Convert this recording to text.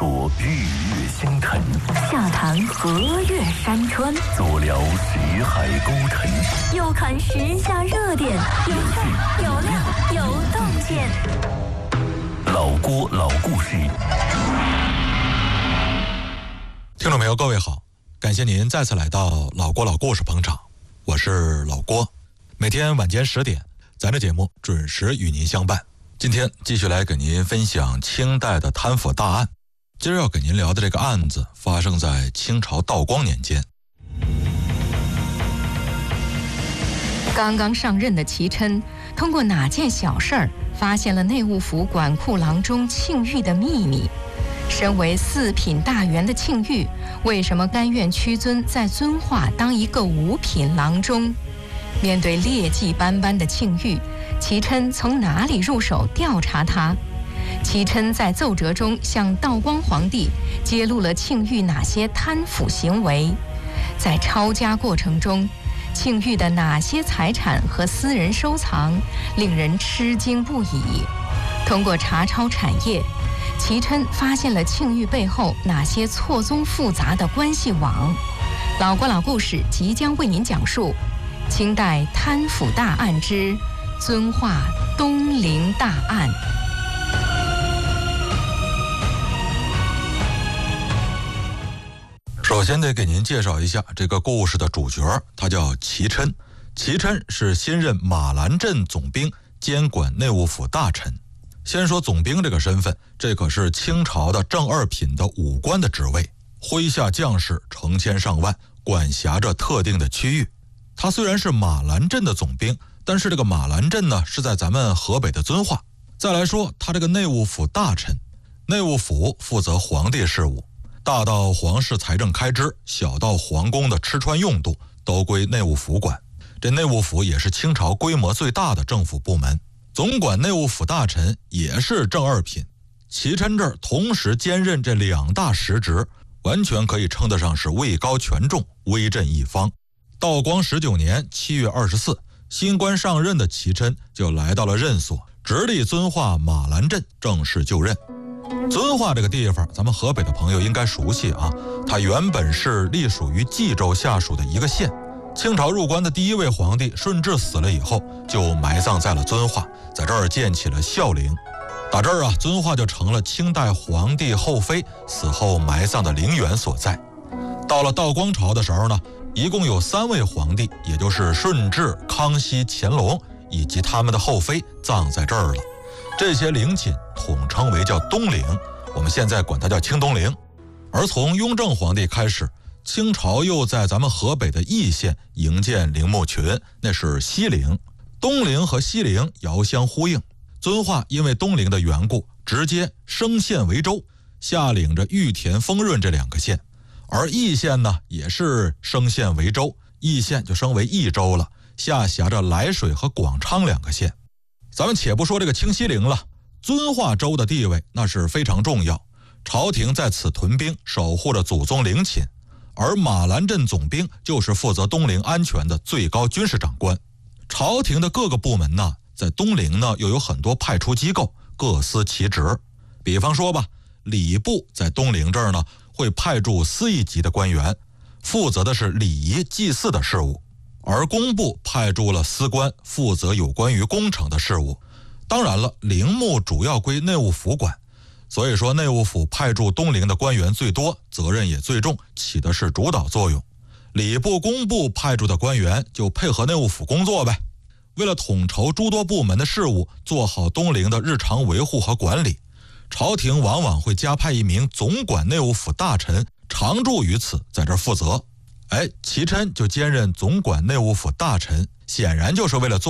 说日月星辰， 下谈河岳山川， 左聊西海沟腾， 右看时下热点，有趣有料有洞见。 老郭老故事。 听众朋友，各位好，感谢您再次来到老郭老故事捧场，我是老郭。每天晚间10点，咱这节目准时与您相伴。今天继续来给您分享清代的贪腐大案。今儿要给您聊的这个案子发生在清朝道光年间。 刚刚上任的齐琛通过哪件小事儿发现了内务府管库郎中庆玉的秘密？身为4品大员的庆玉，为什么甘愿屈尊在遵化当一个5品郎中？面对劣迹斑斑的庆玉，齐琛从哪里入手调查他？齐琛在奏折中向道光皇帝揭露了庆玉哪些贪腐行为？在抄家过程中，庆玉的哪些财产和私人收藏令人吃惊不已？通过查抄产业，齐琛发现了庆玉背后哪些错综复杂的关系网？老郭老故事即将为您讲述清代贪腐大案之遵化东陵大案。 首先得给您介绍一下这个故事的主角，他叫齐琛。齐琛是新任马兰镇总兵，监管内务府大臣。先说总兵这个身份，这可是清朝的正2品的武官的职位，麾下将士成千上万，管辖着特定的区域。他虽然是马兰镇的总兵，但是这个马兰镇呢是在咱们河北的遵化。再来说他这个内务府大臣，内务府负责皇帝事务，大到皇室财政开支，小到皇宫的吃穿用度，都归内务府管。这内务府也是清朝规模最大的政府部门，总管内务府大臣也是正2品。齐琛这儿同时兼任这2大实职，完全可以称得上是位高权重，威震一方。道光19年7月24，新官上任的齐琛就来到了任所，直隶遵化马兰镇正式就任。遵化这个地方，咱们河北的朋友应该熟悉啊，它原本是隶属于冀州下属的一个县。清朝入关的第1位皇帝顺治死了以后，就埋葬在了遵化，在这儿建起了孝陵。打这儿啊，遵化就成了清代皇帝后妃死后埋葬的陵园所在。到了道光朝的时候呢，一共有3位皇帝，也就是顺治、康熙、乾隆以及他们的后妃葬在这儿了。这些陵寝统称为叫东陵，我们现在管它叫清东陵。而从雍正皇帝开始，清朝又在咱们河北的易县营建陵墓群，那是西陵。东陵和西陵遥相呼应，遵化因为东陵的缘故，直接升县为州，下领着玉田、丰润这2个县。而易县呢，也是升县为州，易县就升为易州了，下辖着涞水和广昌2个县。咱们且不说这个清西陵了，遵化州的地位那是非常重要，朝廷在此屯兵，守护着祖宗陵寝，而马兰镇总兵就是负责东陵安全的最高军事长官。朝廷的各个部门呢，在东陵呢又有很多派出机构，各司其职。比方说吧，礼部在东陵这儿呢，会派驻司议级的官员，负责的是礼仪祭祀的事务。而工部派驻了司官，负责有关于工程的事务。当然了，陵墓主要归内务府管，所以说内务府派驻东陵的官员最多，责任也最重，起的是主导作用。礼部、工部派驻的官员就配合内务府工作呗。为了统筹诸多部门的事务，做好东陵的日常维护和管理，朝廷往往会加派一名总管内务府大臣常驻于此，在这儿负责。齐琛就兼任总管内务府大臣，显然就是为了做